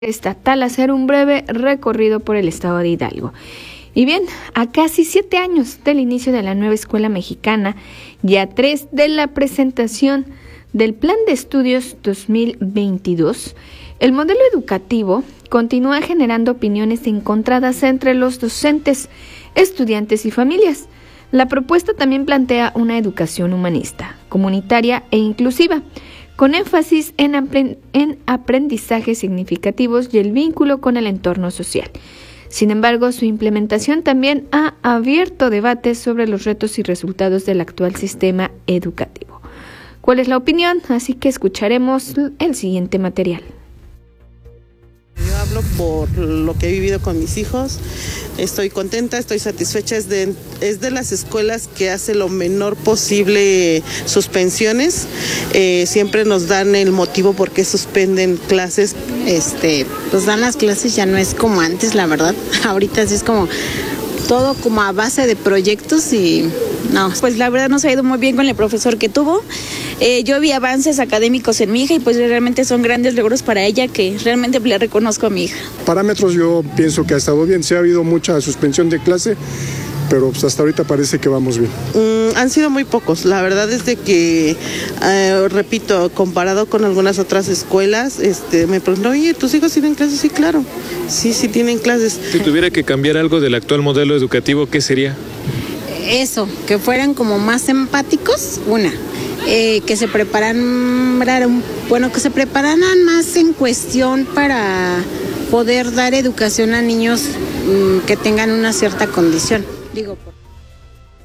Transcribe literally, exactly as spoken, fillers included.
Estatal hacer un breve recorrido por el estado de Hidalgo. Y bien, a casi siete años del inicio de la nueva escuela mexicana y a tres de la presentación del Plan de Estudios dos mil veintidós, el modelo educativo continúa generando opiniones encontradas entre los docentes, estudiantes y familias. La propuesta también plantea una educación humanista, comunitaria e inclusiva, con énfasis en, aprend- en aprendizajes significativos y el vínculo con el entorno social. Sin embargo, su implementación también ha abierto debates sobre los retos y resultados del actual sistema educativo. ¿Cuál es la opinión? Así que escucharemos el siguiente material. Yo hablo por lo que he vivido con mis hijos. Estoy contenta, estoy satisfecha. Es de, es de las escuelas que hace lo menor posible suspensiones. Eh, siempre nos dan el motivo por qué suspenden clases. Este, pues dan las clases, ya no es como antes, la verdad. Ahorita sí es como todo como a base de proyectos y no. Pues la verdad nos ha ido muy bien con el profesor que tuvo. Eh, yo vi avances académicos en mi hija y pues realmente son grandes logros para ella que realmente le reconozco a mi hija. Parámetros yo pienso que ha estado bien, sí ha habido mucha suspensión de clase, pero pues hasta ahorita parece que vamos bien. Mm, han sido muy pocos, la verdad es de que, eh, repito, comparado con algunas otras escuelas, este, me preguntan, oye, ¿tus hijos tienen clases? Sí, claro, sí, sí tienen clases. Si tuviera que cambiar algo del actual modelo educativo, ¿qué sería? Eso, que fueran como más empáticos, una, eh, que se preparan, bueno, que se prepararan más en cuestión para poder dar educación a niños mmm, que tengan una cierta condición. Digo,